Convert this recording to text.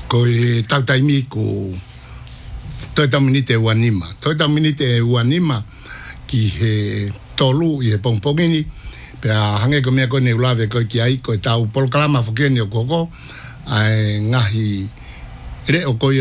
ko e tautaimi ko toi tamini te wanima. Toi tamini te wanima ki he tolu i he pongpongini pe a hange ko mea ko ne ulave ko ki ai ko tau polkalama fokeni o koko ai ngahi re o ko